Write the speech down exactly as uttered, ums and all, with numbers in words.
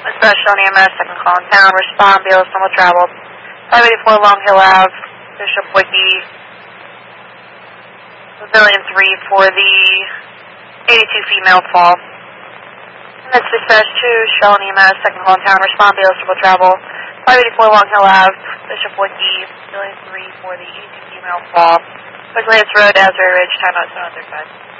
Dispatch on E M S, second call in town, respond, Bayless normal travel. five eighty-four Long Hill Ave, Bishop Whitney, Pavilion three for the eighty-two female fall. And that's dispatch two, Shell and E M S, second call in town, respond, Bayless normal travel. five eighty-four Long Hill Ave, Bishop Whitney, Pavilion three for the eighty-two female fall. West Lance Road, Asbury Ridge, time out seven thirty-five.